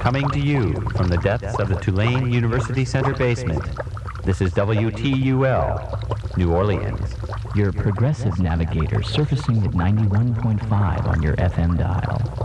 Coming to you from the depths of the Tulane University Center basement, this is WTUL, New Orleans. Your progressive navigator surfacing at 91.5 on your FM dial.